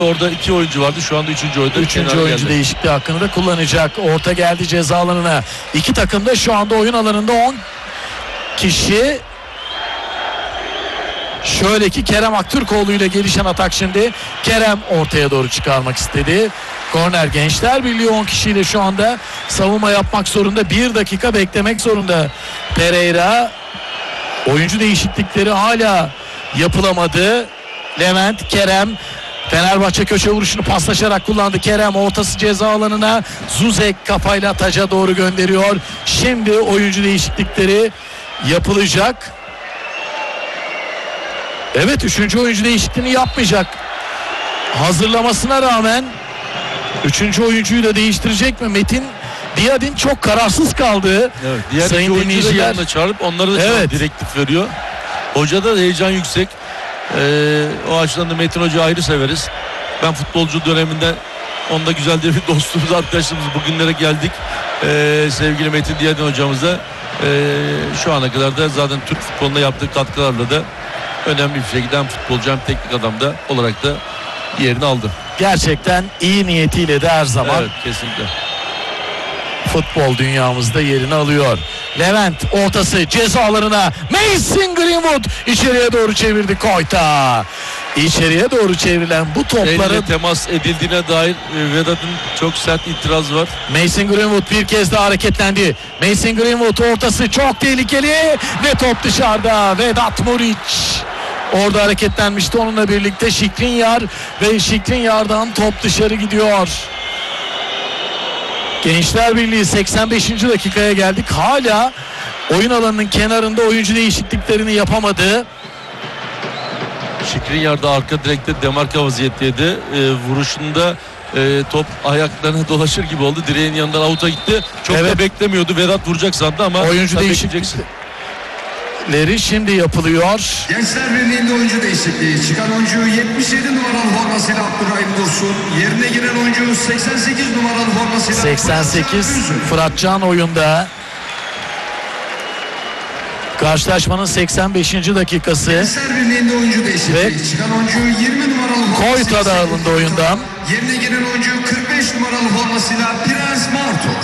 Orada 2 oyuncu vardı. Şu anda 3. oyuncu. 3. oyuncu değişikliği hakkını da kullanacak. Orta geldi ceza alanına. İki takım da şu anda oyun alanında 10 kişi. Şöyle ki Kerem Aktürkoğlu ile gelişen atak şimdi. Kerem ortaya doğru çıkarmak istedi. Korner, Gençler Birliği 10 kişiyle şu anda savunma yapmak zorunda. 1 dakika beklemek zorunda. Pereira, oyuncu değişiklikleri hala yapılamadı. Levent, Kerem, Fenerbahçe köşe vuruşunu paslaşarak kullandı. Kerem ortası ceza alanına, Zuzek kafayla taca doğru gönderiyor. Şimdi oyuncu değişiklikleri yapılacak. Evet, 3. oyuncu değişikliğini yapmayacak. Hazırlamasına rağmen 3. oyuncuyu da değiştirecek mi? Metin Diyadin çok kararsız kaldı. Evet, diğer iki oyuncuyu da yanına çağırıp onlara da direktif veriyor. Hoca da heyecan yüksek. O açıdan da Metin Hoca ayrı severiz. Ben futbolcu döneminde onunla güzel bir dostluğumuz, arkadaşlığımız, bugünlere geldik. Sevgili Metin Diyadin hocamızla şu ana kadar da zaten Türk futboluna yaptığı katkılarla da önemli bir şekilde hem futbolcu hem teknik adam da olarak da yerini aldı. Gerçekten iyi niyetiyle de her zaman. Evet, kesinlikle. Futbol dünyamızda yerini alıyor. Levent ortası cezalarına, Mason Greenwood içeriye doğru çevirdi Koyta. İçeriye doğru çevrilen bu topların elle temas edildiğine dair Vedat'ın çok sert itirazı var. Mason Greenwood bir kez daha hareketlendi. Mason Greenwood ortası çok tehlikeli ve top dışarıda. Vedat Muriç orada hareketlenmişti, onunla birlikte Şikrinyar ve Şikrinyar'dan top dışarı gidiyor. Gençler Birliği 85. dakikaya geldik. Hala oyun alanının kenarında oyuncu değişikliklerini yapamadı. Şikrinyar da arka direkte demarka vaziyetteydi. Vuruşunda top ayaklarına dolaşır gibi oldu. Direğin yanından avuta gitti. Çok da beklemiyordu. Vedat vuracak sandı ama oyuncu değişiklikleri şimdi yapılıyor. Gençler Birliği'nde oyuncu değişikliği. Çıkan oyuncu 77 numaralı formasıyla Abdurrahim Dursun. Yerine giren oyuncu 88 numaralı formasıyla 88 Fıratcan oyunda. Karşılaşmanın 85. dakikası. Gençler Birliği'nde oyuncu değişikliği. Çıkan oyuncu 20 numaralı Koyta da alındı oyundan. Yerine giren oyuncu 45 numaralı formasıyla Prens Martor.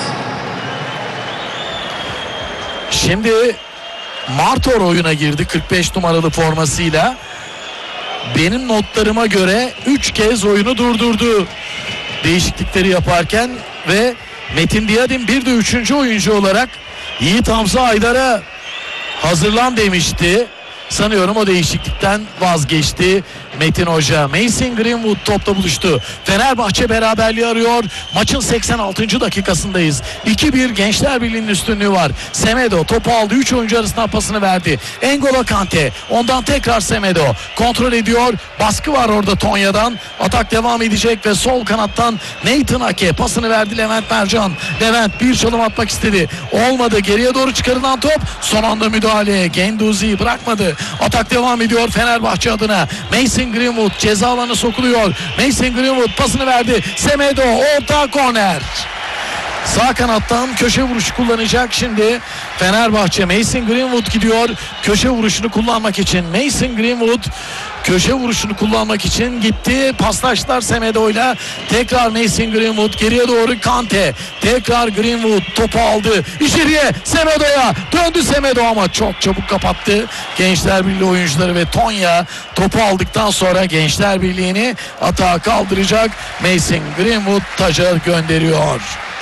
Şimdi Martor oyuna girdi 45 numaralı formasıyla. Benim notlarıma göre 3 kez oyunu durdurdu değişiklikleri yaparken ve Metin Diyadin bir de 3. oyuncu olarak Yiğit Hamza Aydar'a hazırlan demişti. Sanıyorum o değişiklikten vazgeçti Metin Hoca. Mason Greenwood topla buluştu. Fenerbahçe beraberliği arıyor. Maçın 86. dakikasındayız. 2-1 Gençler Birliği'nin üstünlüğü var. Semedo topu aldı. 3 oyuncu arasında pasını verdi. N'Golo Kante. Ondan tekrar Semedo. Kontrol ediyor. Baskı var orada Tonya'dan. Atak devam edecek ve sol kanattan Nathan Ake pasını verdi Levent Mercan. Levent bir çalım atmak istedi. Olmadı. Geriye doğru çıkarılan top. Son anda müdahale. Genduzi bırakmadı. Atak devam ediyor Fenerbahçe adına. Mason Greenwood ceza alanına sokuluyor. Mason Greenwood pasını verdi. Semedo orta korner. Sağ kanattan köşe vuruşu kullanacak şimdi Fenerbahçe. Mason Greenwood gidiyor köşe vuruşunu kullanmak için. Mason Greenwood köşe vuruşunu kullanmak için gitti. Paslaştılar Semedo'yla. Tekrar Mason Greenwood geriye doğru Kante. Tekrar Greenwood topu aldı. İçeriye Semedo'ya döndü Semedo ama çok çabuk kapattı. Gençler Birliği oyuncuları ve Tonya topu aldıktan sonra Gençler Birliği'ni atağa kaldıracak. Mason Greenwood taca gönderiyor.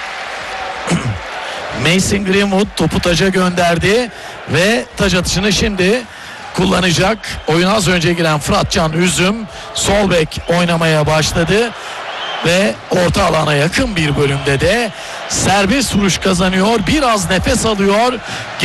Mason Greenwood topu taca gönderdi ve taç atışını şimdi kullanacak. Oyuna az önce giren Fıratcan Üzüm sol bek oynamaya başladı ve orta alana yakın bir bölümde de serbest vuruş kazanıyor. Biraz nefes alıyor.